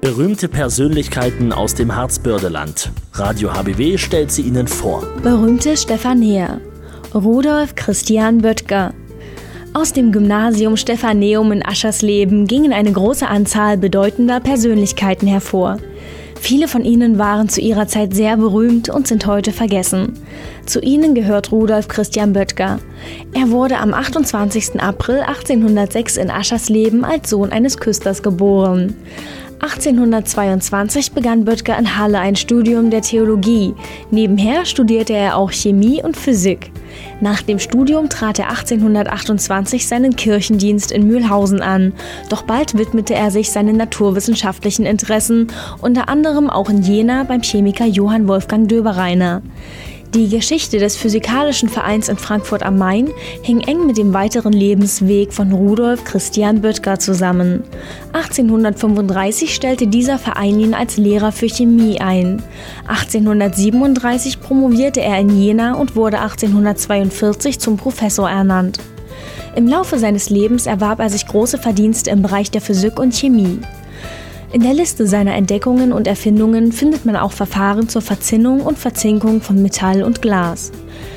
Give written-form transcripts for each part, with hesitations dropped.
Berühmte Persönlichkeiten aus dem Harzbördeland. Radio HBW stellt sie Ihnen vor. Berühmte Stephaneer. Rudolf Christian Böttger. Aus dem Gymnasium Stephaneum in Aschersleben gingen eine große Anzahl bedeutender Persönlichkeiten hervor. Viele von ihnen waren zu ihrer Zeit sehr berühmt und sind heute vergessen. Zu ihnen gehört Rudolf Christian Böttger. Er wurde am 28. April 1806 in Aschersleben als Sohn eines Küsters geboren. 1822 begann Böttger in Halle ein Studium der Theologie. Nebenher studierte er auch Chemie und Physik. Nach dem Studium trat er 1828 seinen Kirchendienst in Mühlhausen an, doch bald widmete er sich seinen naturwissenschaftlichen Interessen, unter anderem auch in Jena beim Chemiker Johann Wolfgang Döbereiner. Die Geschichte des Physikalischen Vereins in Frankfurt am Main hing eng mit dem weiteren Lebensweg von Rudolf Christian Böttger zusammen. 1835 stellte dieser Verein ihn als Lehrer für Chemie ein. 1837 promovierte er in Jena und wurde 1842 zum Professor ernannt. Im Laufe seines Lebens erwarb er sich große Verdienste im Bereich der Physik und Chemie. In der Liste seiner Entdeckungen und Erfindungen findet man auch Verfahren zur Verzinnung und Verzinkung von Metall und Glas.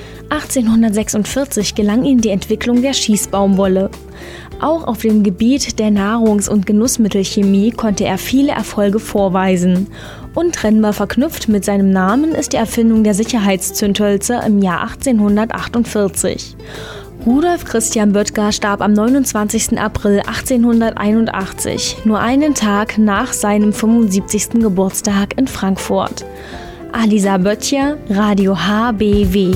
1846 gelang ihm die Entwicklung der Schießbaumwolle. Auch auf dem Gebiet der Nahrungs- und Genussmittelchemie konnte er viele Erfolge vorweisen. Untrennbar verknüpft mit seinem Namen ist die Erfindung der Sicherheitszündhölzer im Jahr 1848. Rudolf Christian Böttger starb am 29. April 1881, nur einen Tag nach seinem 75. Geburtstag in Frankfurt. Alisa Böttcher, Radio HBW.